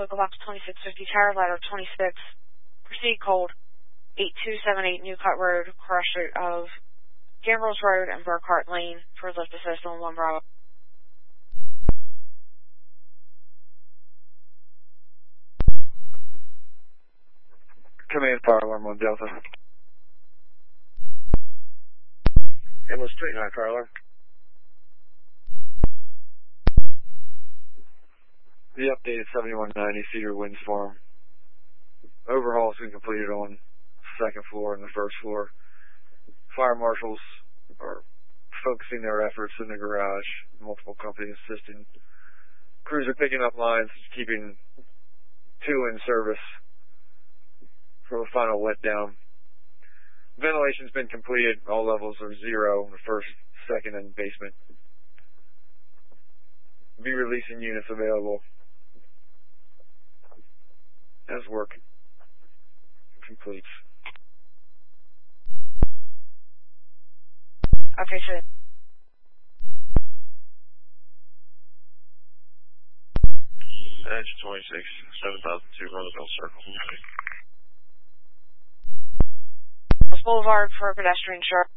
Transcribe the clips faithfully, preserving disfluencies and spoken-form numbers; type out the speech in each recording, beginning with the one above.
local box twenty-six fifty, tower ladder twenty-six. Proceed code eight two seven eight Newcott Road, cross street of Gambrels Road and Burkhart Lane for lift assist on one Bravo. Command fire alarm on Delta. Ambulance twenty-nine, fire alarm. The updated seventy-one ninety Cedar Winds Farm. Overhaul has been completed on the second floor and the first floor. Fire marshals are focusing their efforts in the garage. Multiple companies assisting. Crews are picking up lines, keeping two in service for the final letdown. Ventilation's been completed. All levels are zero in the first, second, and basement. Be releasing units available as work completes. Okay, sir. Edge twenty-six, seven thousand two, Roosevelt Circle. Boulevard for pedestrian sharp.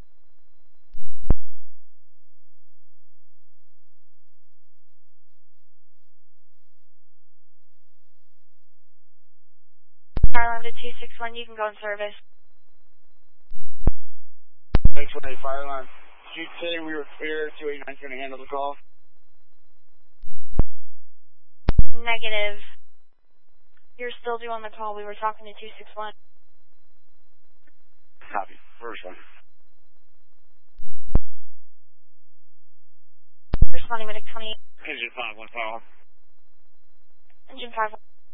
Fire alarm to two six one, you can go in service. Thanks for the fire alarm. Did you say we were clear, two eighty-nine is going to handle the call? Negative. You're still doing the call. We were talking to two six one. Copy. First one. Responding medic twenty. Engine five one, fire alarm. Engine five one.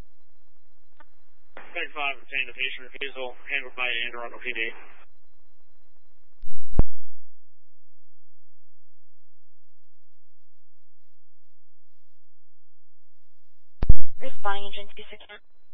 Medic five, obtained the patient refusal, handled by Anne Arundel P D. Responding engine two six one.